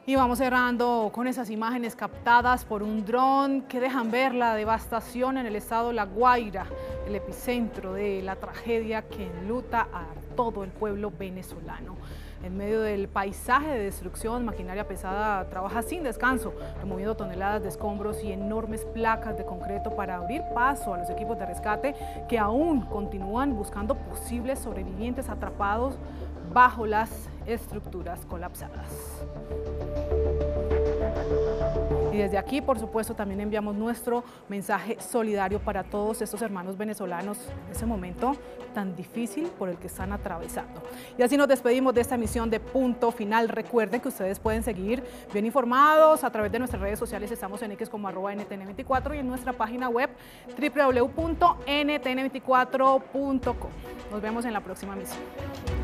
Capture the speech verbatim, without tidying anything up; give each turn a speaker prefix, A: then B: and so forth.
A: Y vamos cerrando con esas imágenes captadas por un dron que dejan ver la devastación en el estado La Guaira, el epicentro de la tragedia que enluta a todo el pueblo venezolano. En medio del paisaje de destrucción, maquinaria pesada trabaja sin descanso, removiendo toneladas de escombros y enormes placas de concreto para abrir paso a los equipos de rescate que aún continúan buscando posibles sobrevivientes atrapados bajo las estructuras colapsadas. Y desde aquí, por supuesto, también enviamos nuestro mensaje solidario para todos estos hermanos venezolanos en ese momento tan difícil por el que están atravesando. Y así nos despedimos de esta emisión de Punto Final. Recuerden que ustedes pueden seguir bien informados a través de nuestras redes sociales. Estamos en X como arroba N T N veinticuatro y en nuestra página web w w w punto N T N veinticuatro punto com. Nos vemos en la próxima emisión.